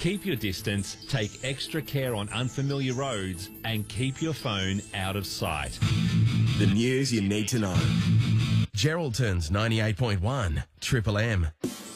Keep your distance, take extra care on unfamiliar roads, and keep your phone out of sight. The news you need to know. Geraldton's 98.1 Triple M.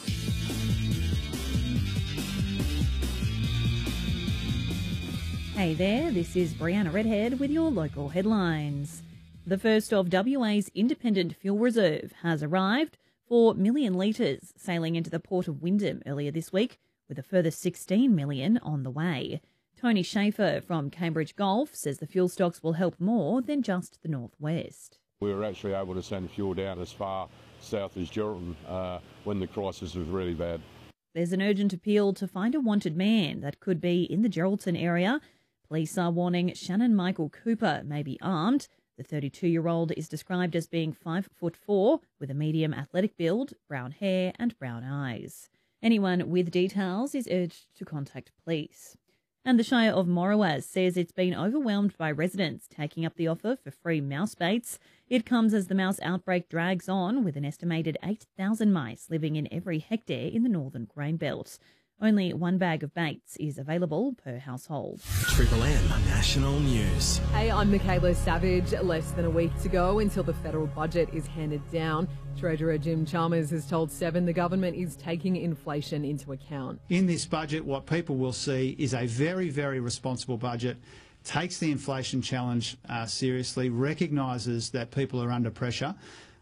Hey there, this is Brianna Redhead with your local headlines. The first of WA's independent fuel reserve has arrived, 4 million litres sailing into the port of Wyndham earlier this week, with a further 16 million on the way. Tony Schaefer from Cambridge Golf says the fuel stocks will help more than just the northwest. We were actually able to send fuel down as far south as Geraldton when the crisis was really bad. There's an urgent appeal to find a wanted man that could be in the Geraldton area. Police are warning Shannon Michael Cooper may be armed. The 32-year-old is described as being 5'4", with a medium athletic build, brown hair and brown eyes. Anyone with details is urged to contact police. And the Shire of Morawaz says it's been overwhelmed by residents taking up the offer for free mouse baits. It comes as the mouse outbreak drags on, with an estimated 8,000 mice living in every hectare in the northern grain belt. Only one bag of baits is available per household. Triple M National News. Hey, I'm Michaela Savage. Less than a week to go until the federal budget is handed down. Treasurer Jim Chalmers has told Seven the government is taking inflation into account. In this budget, what people will see is a very, very responsible budget, takes the inflation challenge seriously, recognises that people are under pressure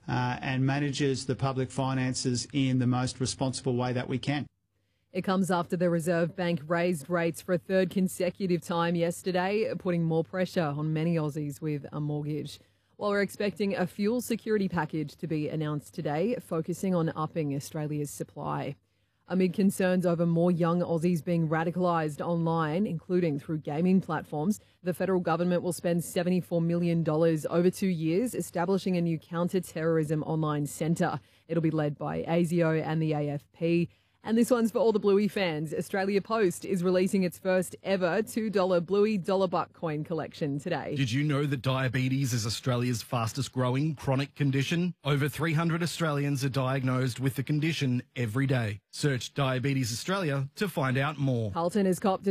and manages the public finances in the most responsible way that we can. It comes after the Reserve Bank raised rates for a third consecutive time yesterday, putting more pressure on many Aussies with a mortgage. While we're expecting a fuel security package to be announced today, focusing on upping Australia's supply. Amid concerns over more young Aussies being radicalised online, including through gaming platforms, the federal government will spend $74 million over 2 years establishing a new counter-terrorism online centre. It'll be led by ASIO and the AFP. And this one's for all the Bluey fans. Australia Post is releasing its first ever $2 Bluey dollar buck coin collection today. Did you know that diabetes is Australia's fastest growing chronic condition? Over 300 Australians are diagnosed with the condition every day. Search Diabetes Australia to find out more. Carlton has copped a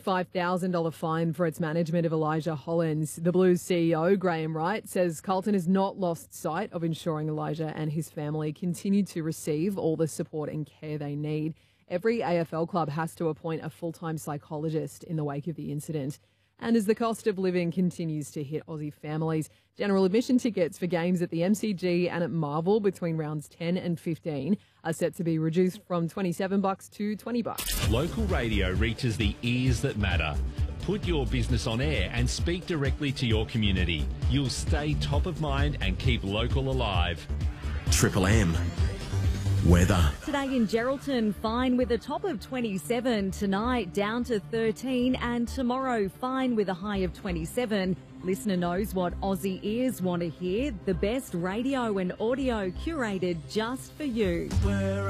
$75,000 fine for its management of Elijah Hollins. The Blues CEO, Graham Wright, says Carlton has not lost sight of ensuring Elijah and his family continue to receive all the support and care they need. Every AFL club has to appoint a full-time psychologist in the wake of the incident. And as the cost of living continues to hit Aussie families, general admission tickets for games at the MCG and at Marvel between rounds 10 and 15 are set to be reduced from $27 to $20. Local radio reaches the ears that matter. Put your business on air and speak directly to your community. You'll stay top of mind and keep local alive. Triple M. Weather. Today in Geraldton, fine with a top of 27. Tonight, down to 13. And tomorrow, fine with a high of 27. Listener knows what Aussie ears want to hear. The best radio and audio curated just for you.